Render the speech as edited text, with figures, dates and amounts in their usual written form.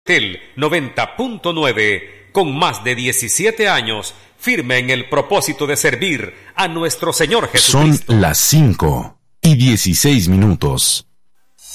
Tel 90.9, con más de 17 años, firme en el propósito de servir a nuestro Señor Jesucristo. Son las 5:16.